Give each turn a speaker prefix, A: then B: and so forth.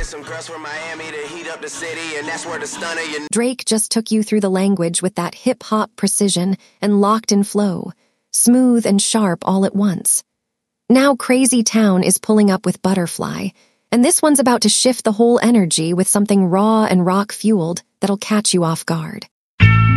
A: some girls from Miami to heat up the city, and that's where the stunner you.
B: Drake just took you through the language with that hip-hop precision and locked-in flow, smooth and sharp all at once. Now Crazy Town is pulling up with Butterfly, and this one's about to shift the whole energy with something raw and rock-fueled that'll catch you off guard.